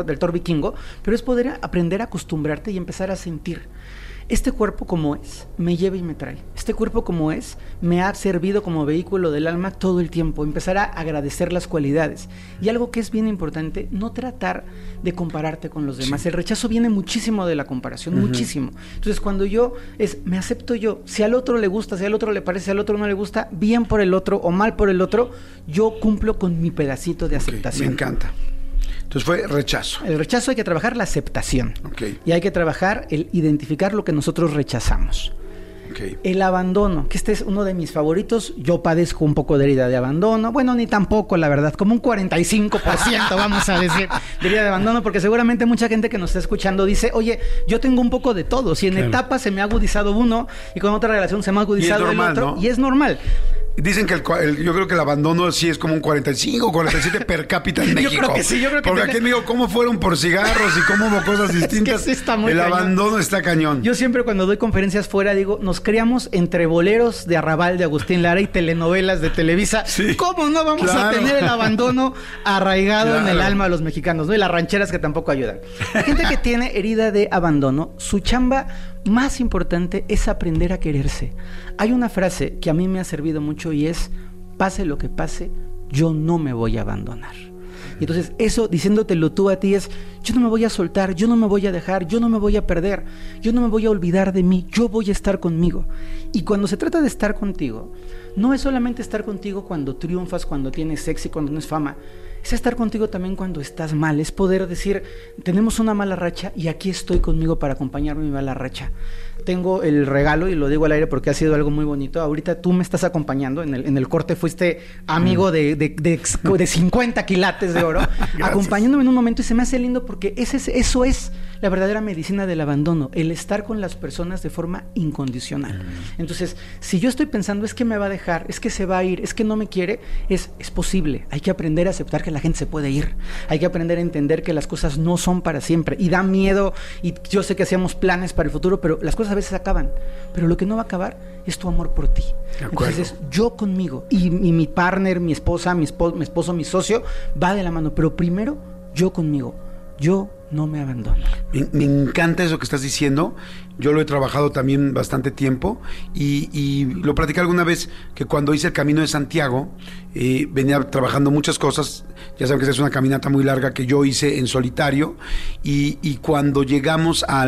del Thor vikingo, pero es poder aprender a acostumbrarte y empezar a sentir. Este cuerpo como es, me lleva y me trae. Este cuerpo como es, me ha servido como vehículo del alma todo el tiempo. Empezar a agradecer las cualidades. Y algo que es bien importante, no tratar de compararte con los demás. Sí. El rechazo viene muchísimo de la comparación, muchísimo. Entonces, cuando me acepto yo. Si al otro le gusta, si al otro le parece, si al otro no le gusta, bien por el otro o mal por el otro, yo cumplo con mi pedacito de aceptación. Me encanta. Entonces fue rechazo. El rechazo hay que trabajar la aceptación. Okay. Y hay que trabajar el identificar lo que nosotros rechazamos. Okay. El abandono, que este es uno de mis favoritos. Yo padezco un poco de herida de abandono. Bueno, ni tampoco, la verdad. Como un 45%, vamos a decir, de herida de abandono. Porque seguramente mucha gente que nos está escuchando dice, oye, yo tengo un poco de todo. Si en etapas se me ha agudizado uno y con otra relación se me ha agudizado el otro. ¿No? Y es normal. Dicen que yo creo que el abandono sí es como un 45, 47 per cápita en México. Yo creo que sí, Porque aquí en México, ¿cómo fueron por cigarros y cómo hubo cosas distintas? Es que sí está muy el cañón. Abandono está cañón. Yo siempre cuando doy conferencias fuera digo, nos criamos entre boleros de Arrabal de Agustín Lara y telenovelas de Televisa. Sí, ¿cómo no vamos a tener el abandono arraigado en el alma de los mexicanos, ¿no? Y las rancheras que tampoco ayudan. La gente que tiene herida de abandono, su chamba más importante es aprender a quererse. Hay una frase que a mí me ha servido mucho y es, pase lo que pase, yo no me voy a abandonar. Y entonces eso, diciéndotelo tú a ti, es, yo no me voy a soltar, yo no me voy a dejar, yo no me voy a perder, yo no me voy a olvidar de mí, yo voy a estar conmigo. Y cuando se trata de estar contigo, no es solamente estar contigo cuando triunfas, cuando tienes éxito, cuando tienes fama, es estar contigo también cuando estás mal, es poder decir, tenemos una mala racha y aquí estoy conmigo para acompañarme en mi mala racha. Tengo el regalo, y lo digo al aire porque ha sido algo muy bonito. Ahorita tú me estás acompañando. En el corte fuiste amigo de 50 quilates de oro, acompañándome en un momento, y se me hace lindo porque eso es la verdadera medicina del abandono, el estar con las personas de forma incondicional. Entonces, si yo estoy pensando, es que me va a dejar, es que se va a ir, es que no me quiere, es posible. Hay que aprender a aceptar que la gente se puede ir. Hay que aprender a entender que las cosas no son para siempre. Y da miedo, y yo sé que hacíamos planes para el futuro, pero las cosas a veces acaban, pero lo que no va a acabar es tu amor por ti. Entonces yo conmigo y mi partner, mi esposo, mi socio, va de la mano, pero primero yo conmigo. Yo no me abandono. Me encanta eso que estás diciendo. Yo lo he trabajado también bastante tiempo y lo platiqué alguna vez, que cuando hice el Camino de Santiago venía trabajando muchas cosas. Ya saben que es una caminata muy larga que yo hice en solitario, y cuando llegué a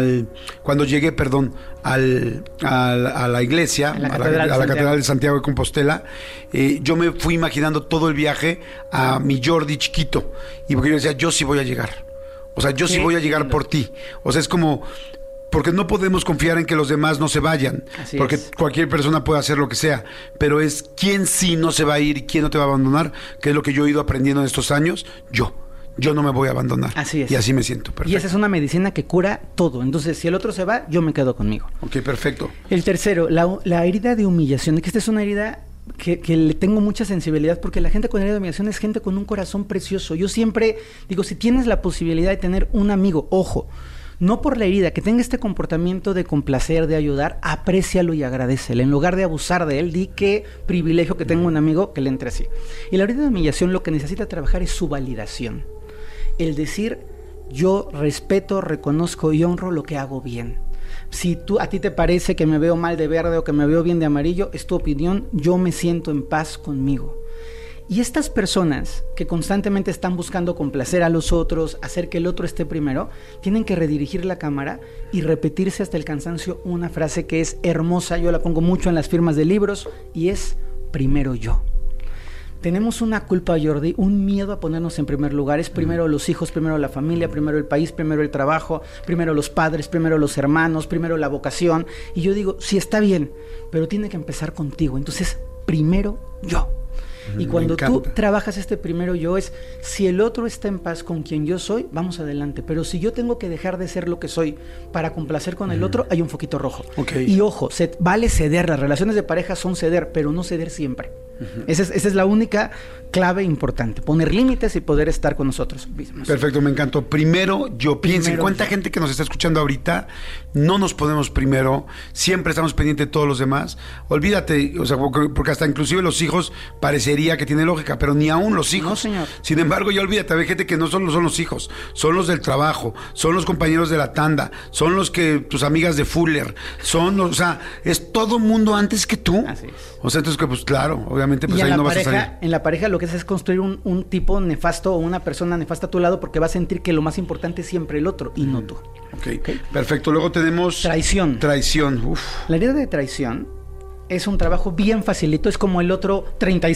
la iglesia, a la Catedral de Santiago de Compostela, yo me fui imaginando todo el viaje a mi Jordi chiquito, y porque yo decía, yo sí voy a llegar. O sea, yo sí voy a llegar por ti. O sea, es como, porque no podemos confiar en que los demás no se vayan. Así porque es. Cualquier persona puede hacer lo que sea, pero es quién sí no se va a ir y quién no te va a abandonar, que es lo que yo he ido aprendiendo en estos años. Yo no me voy a abandonar. Así es. Y así me siento. Perfecto. Y esa es una medicina que cura todo. Entonces, si el otro se va, yo me quedo conmigo. Ok, perfecto. El tercero, la herida de humillación. Que esta es una herida que le tengo mucha sensibilidad, porque la gente con herida de humillación es gente con un corazón precioso. Yo siempre digo, si tienes la posibilidad de tener un amigo, ojo, no por la herida, que tenga este comportamiento de complacer, de ayudar, aprécialo y agradécele. En lugar de abusar de él, di qué privilegio que tengo un amigo que le entre así. Y la herida de humillación lo que necesita trabajar es su validación. El decir, yo respeto, reconozco y honro lo que hago bien. Si a ti te parece que me veo mal de verde o que me veo bien de amarillo, es tu opinión, yo me siento en paz conmigo. Y estas personas que constantemente están buscando complacer a los otros, hacer que el otro esté primero, tienen que redirigir la cámara y repetirse hasta el cansancio una frase que es hermosa, yo la pongo mucho en las firmas de libros, y es, primero yo. Tenemos una culpa, Jordi, un miedo a ponernos en primer lugar. Es primero los hijos, primero la familia, primero el país, primero el trabajo, primero los padres, primero los hermanos, primero la vocación. Y yo digo, sí, está bien, pero tiene que empezar contigo. Entonces, primero yo. Y cuando tú trabajas este primero yo, es, si el otro está en paz con quien yo soy, vamos adelante. Pero si yo tengo que dejar de ser lo que soy para complacer con el otro, hay un foquito rojo. Okay. Y ojo, vale ceder. Las relaciones de pareja son ceder, pero no ceder siempre. Esa es la única clave importante, poner límites y poder estar con nosotros mismos. Perfecto, me encantó. Primero yo pienso, ¿cuánta gente que nos está escuchando ahorita no nos ponemos primero? Siempre estamos pendientes de todos los demás. Olvídate, o sea, porque hasta inclusive los hijos parecería que tiene lógica, pero ni aún los hijos. No, señor. Sin embargo, ya olvídate, hay gente que no solo son los hijos, son los del trabajo, son los compañeros de la tanda, son los que tus amigas de Fuller, o sea, es todo mundo antes que tú. Así es. O sea, entonces, pues claro, obviamente, pues y ahí no pareja, vas a salir. En la pareja lo que es construir un tipo nefasto o una persona nefasta a tu lado porque va a sentir que lo más importante es siempre el otro y no tú. Okay. Perfecto. Luego tenemos... Traición. Uf. La herida de traición es un trabajo bien facilito, es como el otro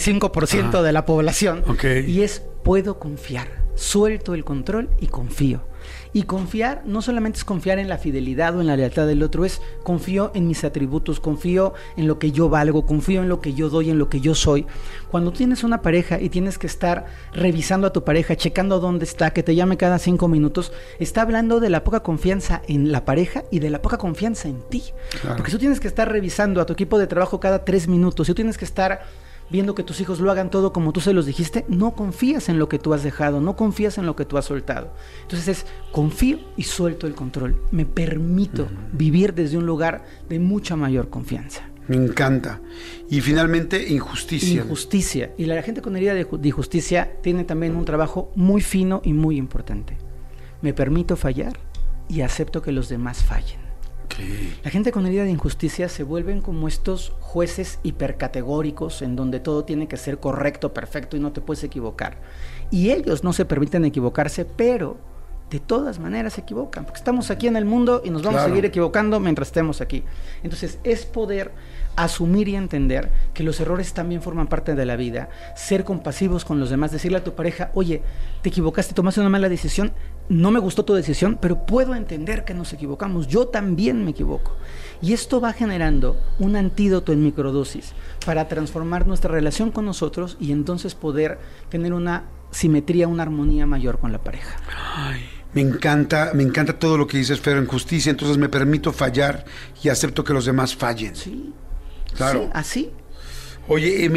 35% de la población. Y es, puedo confiar, suelto el control y confío. Y confiar no solamente es confiar en la fidelidad o en la lealtad del otro, es confío en mis atributos, confío en lo que yo valgo, confío en lo que yo doy, en lo que yo soy. Cuando tienes una pareja y tienes que estar revisando a tu pareja, checando dónde está, que te llame cada 5 minutos, está hablando de la poca confianza en la pareja y de la poca confianza en ti. Claro. Porque tú tienes que estar revisando a tu equipo de trabajo cada 3 minutos, tú tienes que estar viendo que tus hijos lo hagan todo como tú se los dijiste, no confías en lo que tú has dejado, no confías en lo que tú has soltado. Entonces es, confío y suelto el control. Me permito vivir desde un lugar de mucha mayor confianza. Me encanta. Y finalmente, injusticia. Injusticia. Y la gente con herida de injusticia tiene también un trabajo muy fino y muy importante. Me permito fallar y acepto que los demás fallen. La gente con herida de injusticia se vuelven como estos jueces hipercategóricos en donde todo tiene que ser correcto, perfecto y no te puedes equivocar. Y ellos no se permiten equivocarse, pero de todas maneras se equivocan, porque estamos aquí en el mundo y nos vamos a seguir equivocando mientras estemos aquí. Entonces es poder asumir y entender que los errores también forman parte de la vida, ser compasivos con los demás, decirle a tu pareja, oye, te equivocaste, tomaste una mala decisión, no me gustó tu decisión, pero puedo entender que nos equivocamos, yo también me equivoco. Y esto va generando un antídoto en microdosis para transformar nuestra relación con nosotros y entonces poder tener una simetría, una armonía mayor con la pareja. Ay. Me encanta todo lo que dices, Fer, en justicia, entonces me permito fallar y acepto que los demás fallen. Sí, claro. Sí, así. Oye,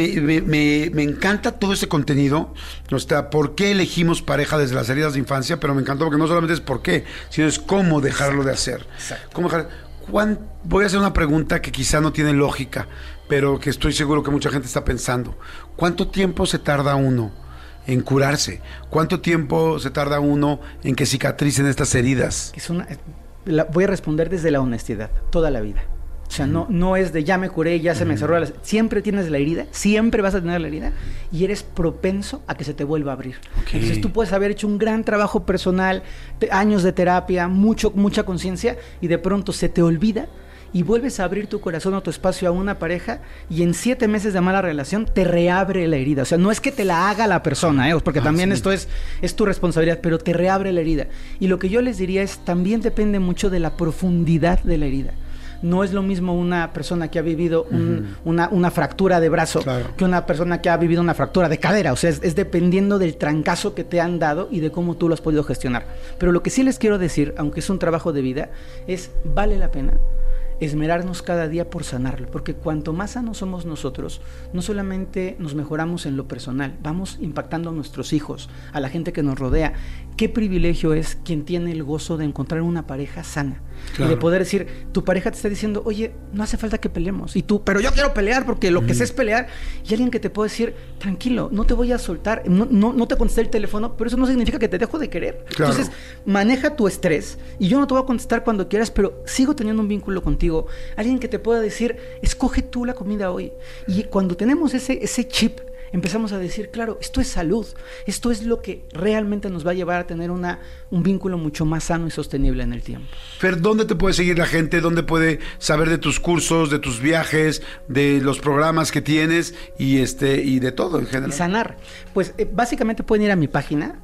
me encanta todo este contenido, o sea, por qué elegimos pareja desde las heridas de infancia, pero me encantó porque no solamente es por qué, sino es cómo dejarlo de hacer. Exacto. ¿Cómo dejar? Voy a hacer una pregunta que quizá no tiene lógica, pero que estoy seguro que mucha gente está pensando. ¿Cuánto tiempo se tarda uno en curarse? ¿Cuánto tiempo se tarda uno en que cicatricen estas heridas? Voy a responder desde la honestidad, toda la vida. O sea, no es de ya me curé, ya se me cerró siempre tienes la herida, siempre vas a tener la herida y eres propenso a que se te vuelva a abrir. Entonces tú puedes haber hecho un gran trabajo personal, años de terapia, mucha conciencia y de pronto se te olvida y vuelves a abrir tu corazón o tu espacio a una pareja y en 7 meses de mala relación te reabre la herida. O sea, no es que te la haga la persona, porque también esto es tu responsabilidad, pero te reabre la herida. Y lo que yo les diría es, también depende mucho de la profundidad de la herida. No es lo mismo una persona que ha vivido una fractura de brazo que una persona que ha vivido una fractura de cadera. O sea, es dependiendo del trancazo que te han dado y de cómo tú lo has podido gestionar. Pero lo que sí les quiero decir, aunque es un trabajo de vida, es vale la pena esmerarnos cada día por sanarlo, porque cuanto más sanos somos nosotros, no solamente nos mejoramos en lo personal, vamos impactando a nuestros hijos, a la gente que nos rodea. Qué privilegio es quien tiene el gozo de encontrar una pareja sana. Y de poder decir, tu pareja te está diciendo, oye, no hace falta que peleemos, y tú, pero yo quiero pelear porque lo que sé es pelear, y alguien que te puede decir, tranquilo, no te voy a soltar, no te contesté el teléfono, pero eso no significa que te dejo de querer. Entonces, maneja tu estrés, y yo no te voy a contestar cuando quieras, pero sigo teniendo un vínculo contigo. Alguien que te pueda decir, escoge tú la comida hoy. Y cuando tenemos ese chip, empezamos a decir, claro, esto es salud, esto es lo que realmente nos va a llevar a tener un vínculo mucho más sano y sostenible en el tiempo. Fer, ¿dónde te puede seguir la gente? ¿Dónde puede saber de tus cursos, de tus viajes, de los programas que tienes y de todo en general? Y sanar. Pues básicamente pueden ir a mi página,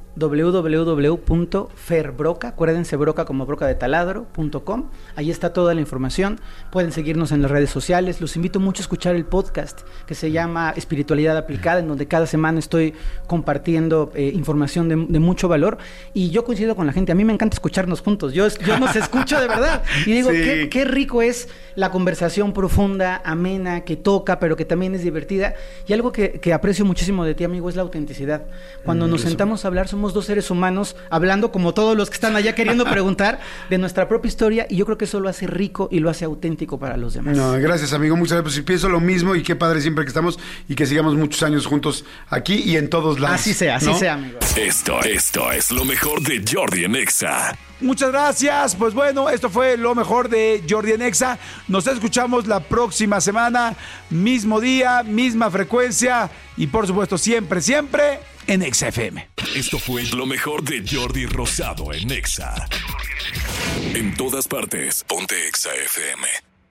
www.ferbroca, acuérdense, broca como broca de taladro.com. Ahí está toda la información. Pueden seguirnos en las redes sociales. Los invito mucho a escuchar el podcast que se llama Espiritualidad Aplicada, en donde cada semana estoy compartiendo información de mucho valor. Y yo coincido con la gente. A mí me encanta escucharnos juntos. Yo nos escucho de verdad. Y digo, sí, qué rico es la conversación profunda, amena, que toca, pero que también es divertida. Y algo que aprecio muchísimo de ti, amigo, es la autenticidad. Cuando nos sentamos a hablar, somos dos seres humanos hablando como todos los que están allá queriendo preguntar de nuestra propia historia, y yo creo que eso lo hace rico y lo hace auténtico para los demás. No, gracias, amigo, muchas gracias. Pues, pienso lo mismo, y qué padre siempre que estamos y que sigamos muchos años juntos aquí y en todos lados. Así sea, amigo. Esto es lo mejor de Jordi en Exa. Muchas gracias. Pues bueno, esto fue lo mejor de Jordi en Exa. Nos escuchamos la próxima semana, mismo día, misma frecuencia y por supuesto siempre en Exa FM. Esto fue lo mejor de Jordi Rosado en Exa. En todas partes, ponte Exa FM.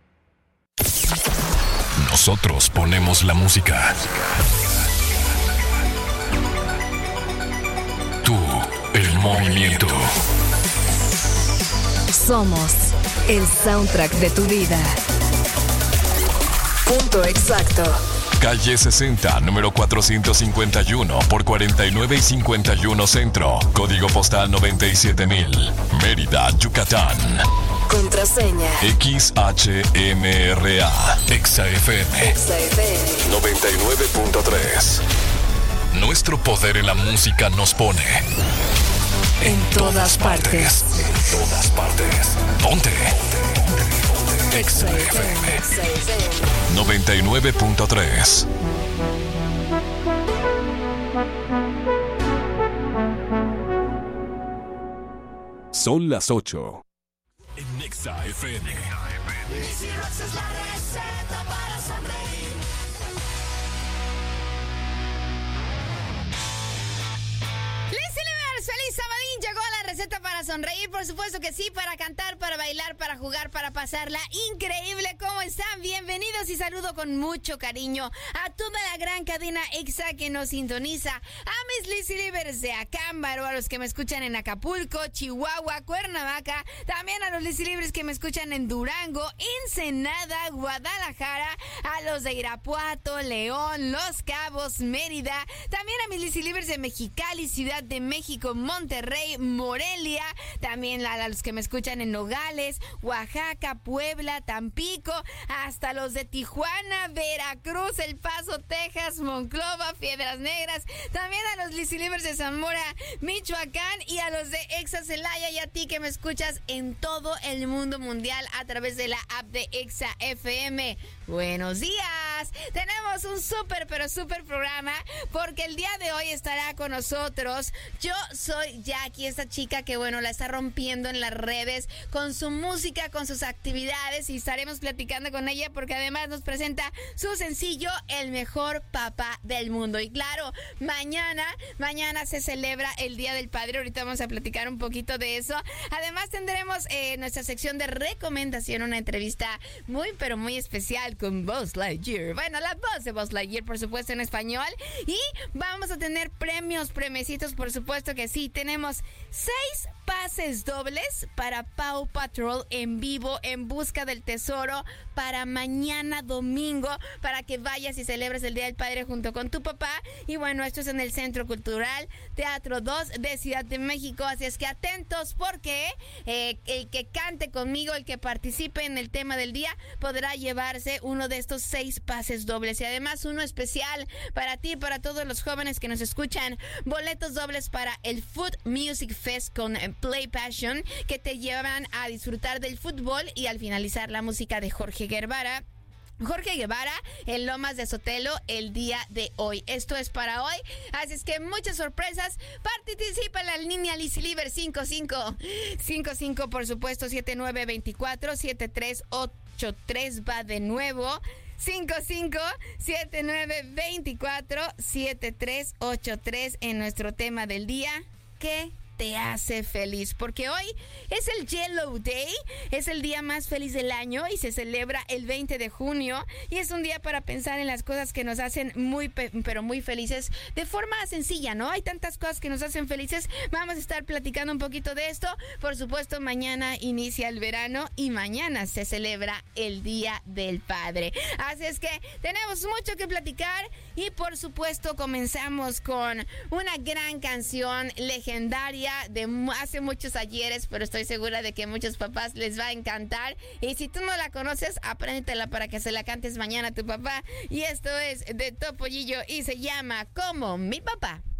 Nosotros ponemos la música. Tú, el movimiento. Somos el soundtrack de tu vida. Punto exacto. Calle 60, número 451 por 49 y 51 Centro. Código postal 97000. Mérida, Yucatán. Contraseña XHMRA. ExaFM 99.3. Nuestro poder en la música nos pone en todas partes. En todas partes. Ponte. XFM 99.3. Son las 8. En XFM. Feliz sabadín, llegó la receta para sonreír, por supuesto que sí, para cantar, para bailar, para jugar, para pasarla increíble. ¿Cómo están? Bienvenidos y saludo con mucho cariño a toda la gran cadena Exa que nos sintoniza, a mis listeners de Acámbaro, a los que me escuchan en Acapulco, Chihuahua, Cuernavaca, también a los listeners que me escuchan en Durango, Ensenada, Guadalajara, a los de Irapuato, León, Los Cabos, Mérida, también a mis listeners de Mexicali, Ciudad de México, Monterrey, Morelia, también a los que me escuchan en Nogales, Oaxaca, Puebla, Tampico, hasta los de Tijuana, Veracruz, El Paso, Texas, Monclova, Piedras Negras, también a los listeners de Zamora, Michoacán, y a los de Exa Celaya, y a ti que me escuchas en todo el mundo mundial a través de la app de Exa FM. Buenos días, tenemos un súper programa, porque el día de hoy estará con nosotros. Yo soy Jackie, esta chica que la está rompiendo en las redes con su música, con sus actividades, y estaremos platicando con ella porque además nos presenta su sencillo El Mejor Papá del Mundo. Y claro, mañana se celebra el Día del Padre, ahorita vamos a platicar un poquito de eso. Además tendremos nuestra sección de recomendación, una entrevista muy especial con Buzz Lightyear. Bueno, la voz de Buzz Lightyear, por supuesto, en español. Y vamos a tener premiecitos, por supuesto que sí. Tenemos 6 pases dobles para Paw Patrol en vivo, en busca del tesoro, para mañana domingo, para que vayas y celebres el Día del Padre junto con tu papá. Y bueno, esto es en el Centro Cultural Teatro 2 de Ciudad de México, así es que atentos, porque el que cante conmigo, el que participe en el tema del día, podrá llevarse uno de estos 6 pases dobles, y además uno especial para ti, para todos los jóvenes que nos escuchan, boletos dobles para el Food Music Fest con Play Passion, que te llevan a disfrutar del fútbol y al finalizar la música de Jorge Guevara en Lomas de Sotelo el día de hoy. Esto es para hoy, así es que muchas sorpresas. Participa en la línea Lizzy 55, por supuesto, 7924-7383, va de nuevo. 55-7924-7383 en nuestro tema del día. ¿Qué te hace feliz, porque hoy es el Yellow Day, es el día más feliz del año y se celebra el 20 de junio y es un día para pensar en las cosas que nos hacen pero muy felices de forma sencilla, ¿no? Hay tantas cosas que nos hacen felices. Vamos a estar platicando un poquito de esto. Por supuesto, mañana inicia el verano y mañana se celebra el Día del Padre. Así es que tenemos mucho que platicar y por supuesto comenzamos con una gran canción legendaria de hace muchos ayeres, pero estoy segura de que a muchos papás les va a encantar. Y si tú no la conoces, apréndetela para que se la cantes mañana a tu papá. Y esto es de Topollillo y se llama Como mi papá.